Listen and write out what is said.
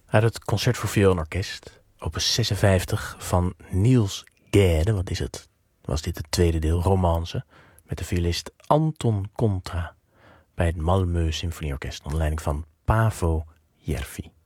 Uit het Concert voor Viool en Orkest, opus 56 van Niels Gade. Wat is het? Was dit het tweede deel, Romance, met de violist Anton Contra bij het Malmö Symfonieorkest onder leiding van Paavo Järvi.